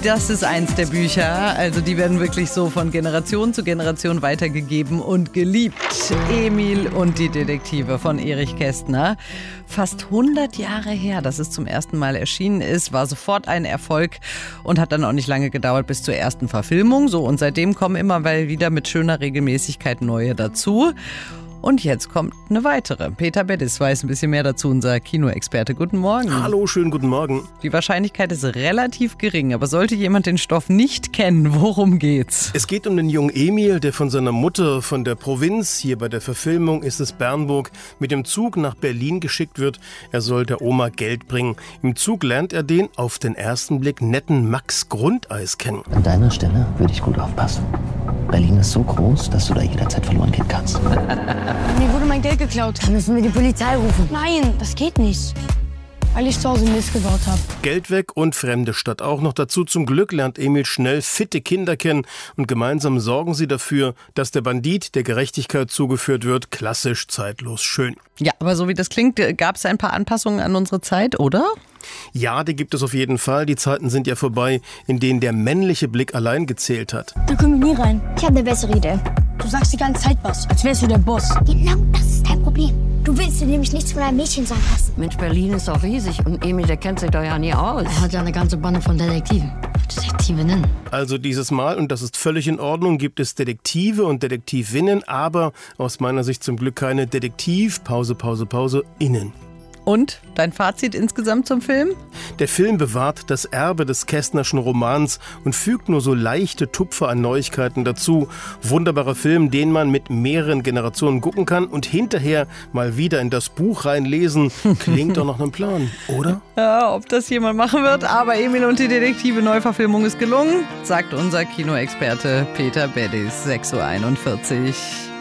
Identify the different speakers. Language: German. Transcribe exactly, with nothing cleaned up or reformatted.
Speaker 1: das ist eins der Bücher. Also die werden wirklich so von Generation zu Generation weitergegeben und geliebt. Emil und die Detektive von Erich Kästner. Fast hundert Jahre her, dass es zum ersten Mal erschienen ist, war sofort ein Erfolg und hat dann auch nicht lange gedauert bis zur ersten Verfilmung. So, und seitdem kommen immer mal wieder mit schöner Regelmäßigkeit neue dazu. Und jetzt kommt eine weitere. Peter Bedis weiß ein bisschen mehr dazu, unser Kinoexperte. Guten Morgen.
Speaker 2: Hallo, schönen guten Morgen.
Speaker 1: Die Wahrscheinlichkeit ist relativ gering, aber sollte jemand den Stoff nicht kennen, worum geht's?
Speaker 2: Es geht um den jungen Emil, der von seiner Mutter von der Provinz, hier bei der Verfilmung ist es Bernburg, mit dem Zug nach Berlin geschickt wird. Er soll der Oma Geld bringen. Im Zug lernt er den auf den ersten Blick netten Max Grundeis kennen.
Speaker 3: An deiner Stelle würde ich gut aufpassen. Berlin ist so groß, dass du da jederzeit verloren gehen kannst.
Speaker 4: Mir wurde mein Geld geklaut. Dann müssen wir die Polizei rufen. Nein, das geht nicht. Weil ich zu Hause Mist gebaut habe.
Speaker 2: Geld weg und fremde Stadt auch noch dazu. Zum Glück lernt Emil schnell fitte Kinder kennen und gemeinsam sorgen sie dafür, dass der Bandit der Gerechtigkeit zugeführt wird. Klassisch, zeitlos, schön.
Speaker 1: Ja, aber so wie das klingt, gab es ein paar Anpassungen an unsere Zeit, oder?
Speaker 2: Ja, die gibt es auf jeden Fall. Die Zeiten sind ja vorbei, in denen der männliche Blick allein gezählt hat.
Speaker 4: Da kommen wir nie rein.
Speaker 5: Ich habe eine bessere Idee.
Speaker 4: Du sagst die ganze Zeit was, als wärst du der Boss.
Speaker 5: Genau, das ist dein Problem. Du willst dir nämlich nichts von einem Mädchen sagen lassen.
Speaker 6: Mensch, Berlin ist doch riesig und Emil, der kennt sich doch ja nie aus.
Speaker 4: Er hat ja eine ganze Bande von Detektiven. Detektivinnen.
Speaker 2: Also dieses Mal, und das ist völlig in Ordnung, gibt es Detektive und Detektivinnen, aber aus meiner Sicht zum Glück keine Detektiv, Pause, Pause, Pause, innen.
Speaker 1: Und dein Fazit insgesamt zum Film?
Speaker 2: Der Film bewahrt das Erbe des Kästnerschen Romans und fügt nur so leichte Tupfer an Neuigkeiten dazu. Wunderbarer Film, den man mit mehreren Generationen gucken kann und hinterher mal wieder in das Buch reinlesen. Klingt doch nach einem Plan, oder?
Speaker 1: Ja, ob das jemand machen wird, aber Emil und die Detektive Neuverfilmung ist gelungen, sagt unser Kinoexperte Peter Bedis, sechs Uhr einundvierzig.